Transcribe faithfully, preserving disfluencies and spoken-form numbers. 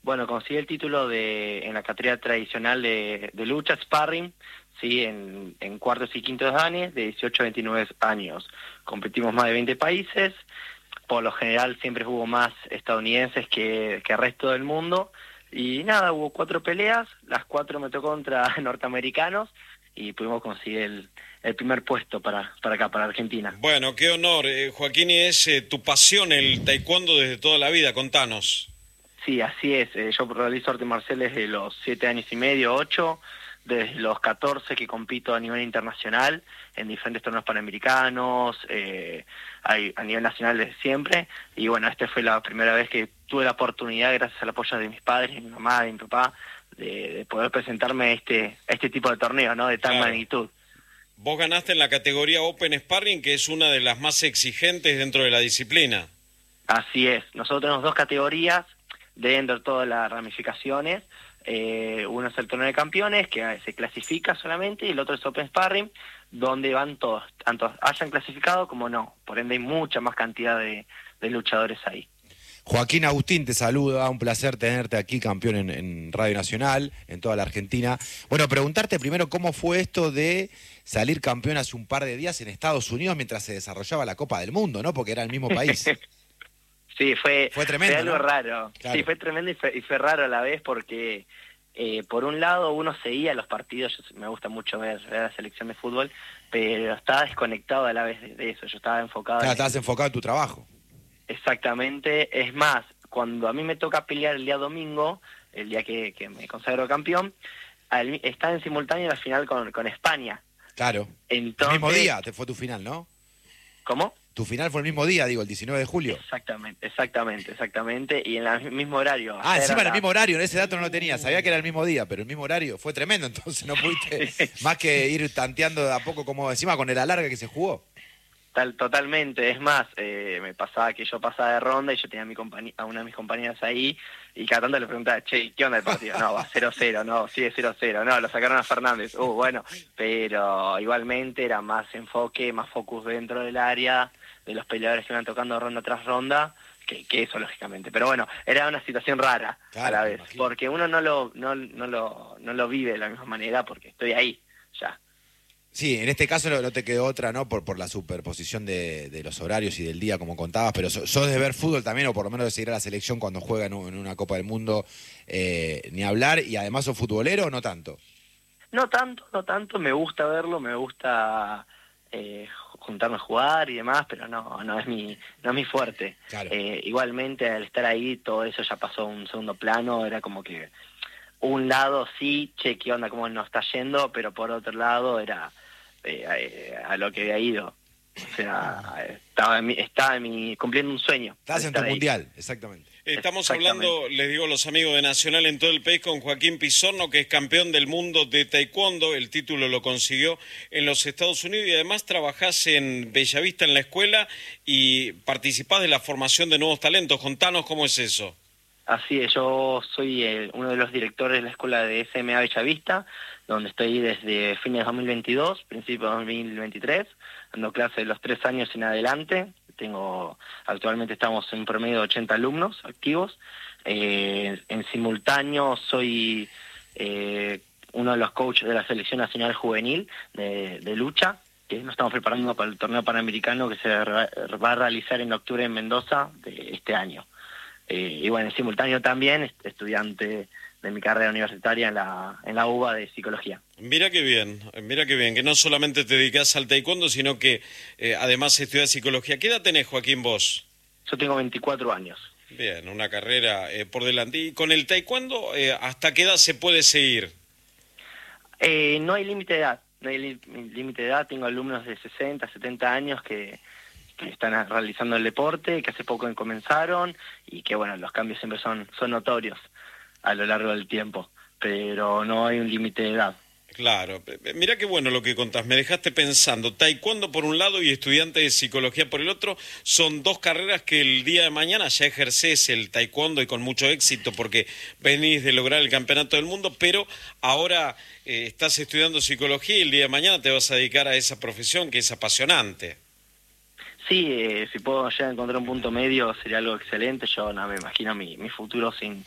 Bueno, conseguí el título de en la categoría tradicional de, de lucha, sparring, sí, en, en cuartos y quintos danes, de dieciocho a veintinueve años. Competimos más de veinte países, por lo general siempre hubo más estadounidenses que, que el resto del mundo, y nada, hubo cuatro peleas, las cuatro me tocó contra norteamericanos, y pudimos conseguir el, el primer puesto para, para acá, para Argentina. Bueno, qué honor. Eh, Joaquín, y es eh, tu pasión el taekwondo desde toda la vida, contanos. Sí, así es. Eh, yo realizo artes marciales desde los siete años y medio, ocho, desde los catorce que compito a nivel internacional en diferentes torneos panamericanos, eh, hay- a nivel nacional desde siempre. Y bueno, esta fue la primera vez que tuve la oportunidad, gracias al apoyo de mis padres, de mi mamá, de mi papá, de, de poder presentarme a este, a este tipo de torneo, ¿no? De tal Claro. magnitud. Vos ganaste en la categoría Open Sparring, que es una de las más exigentes dentro de la disciplina. Así es. Nosotros tenemos dos categorías dentro de todas las ramificaciones. Eh, uno es el torneo de campeones, que se clasifica solamente, y el otro es Open Sparring, donde van todos, tanto hayan clasificado como no. Por ende hay mucha más cantidad de, de luchadores ahí. Joaquín Agustín te saluda, un placer tenerte aquí, campeón en, en Radio Nacional, en toda la Argentina. Bueno, preguntarte primero cómo fue esto de salir campeón hace un par de días en Estados Unidos mientras se desarrollaba la Copa del Mundo, ¿no? Porque era el mismo país. Sí, fue, Fue tremendo, fue algo ¿no? raro. Claro. Sí, fue tremendo y fue, y fue raro a la vez porque, eh, por un lado, uno seguía los partidos, yo, me gusta mucho ver, ver la selección de fútbol, pero estaba desconectado a la vez de, de eso, yo estaba enfocado Claro, en estabas el, enfocado en tu trabajo. exactamente. Es más, cuando a mí me toca pelear el día domingo, el día que, que me consagro campeón, al, estaba en simultáneo la final con, con España. Claro. Entonces, El mismo día te fue tu final, ¿no? ¿cómo? Tu final fue el mismo día, digo, el diecinueve de julio. Exactamente, exactamente, exactamente, y en el mismo horario. Ah, Ayer encima a en el la- mismo horario, ese dato no lo tenía, sabía que era el mismo día, pero el mismo horario fue tremendo, entonces no pudiste más que ir tanteando de a poco, como encima con el alargue que se jugó. Tal, totalmente, es más, eh, me pasaba que yo pasaba de ronda y yo tenía a, mi compañi- a una de mis compañeras ahí, y cada tanto le preguntaba, che, ¿qué onda el partido? No, va cero cero, no, sigue cero cero, no, lo sacaron a Fernández, uh, bueno, pero igualmente era más enfoque, más focus dentro del área, de los peleadores que iban tocando ronda tras ronda, que, que eso lógicamente, pero bueno, era una situación rara a Claro, la me vez, imagino. porque uno no lo, no, no lo, no lo vive de la misma manera porque estoy ahí, ya. Sí, en este caso no, no te quedó otra, ¿no? Por, por la superposición de, de los horarios y del día, como contabas, pero so- sos de ver fútbol también, o por lo menos de seguir a la selección cuando juega en, un- en una Copa del Mundo, eh, ni hablar, y además sos futbolero o no tanto. No tanto, no tanto, me gusta verlo, me gusta eh, juntarme a jugar y demás, pero no, no es mi, no es mi fuerte. Claro. Eh, igualmente al estar ahí todo eso ya pasó a un segundo plano, era como que un lado sí, che, qué onda, cómo nos está yendo, pero por otro lado era eh, eh, a lo que había ido. O sea, estaba, en mi, estaba en mi, cumpliendo un sueño. al Estás en tu estar ahí. mundial, exactamente. Estamos Exactamente. hablando, les digo a los amigos de Nacional en todo el país, con Joaquín Pizorno, que es campeón del mundo de taekwondo. El título lo consiguió en los Estados Unidos y además trabajás en Bellavista en la escuela y participás de la formación de nuevos talentos. Contanos cómo es eso. Así es, yo soy el- uno de los directores de la escuela de S M A Bellavista, donde estoy desde fines de dos mil veintidós, principios de dos mil veintitrés, dando clases de los tres años en adelante. Tengo, actualmente estamos en un promedio de ochenta alumnos activos. Eh, en simultáneo soy eh, uno de los coaches de la Selección Nacional Juvenil de, de lucha, que nos estamos preparando para el torneo panamericano que se re- va a realizar en octubre en Mendoza de este año. Eh, y bueno, en simultáneo también est- estudiante de mi carrera universitaria en la, en la U B A de Psicología. Mira qué bien, mira qué bien, que no solamente te dedicás al taekwondo, sino que eh, además estudiás psicología. ¿Qué edad tenés, Joaquín, vos? Yo tengo veinticuatro años. Bien, una carrera eh, por delante. ¿Y con el taekwondo eh, hasta qué edad se puede seguir? Eh, no hay límite de edad, no hay li- límite de edad. Tengo alumnos de sesenta, setenta años que, que están a- realizando el deporte, que hace poco comenzaron y que bueno, los cambios siempre son, son notorios a lo largo del tiempo, pero no hay un límite de edad. Claro, mira qué bueno lo que contás, me dejaste pensando, taekwondo por un lado y estudiante de psicología por el otro, son dos carreras que el día de mañana ya ejercés el taekwondo y con mucho éxito porque venís de lograr el campeonato del mundo, pero ahora eh, estás estudiando psicología y el día de mañana te vas a dedicar a esa profesión que es apasionante. Sí, eh, si puedo llegar a encontrar un punto medio sería algo excelente. Yo no me imagino mi, mi futuro sin,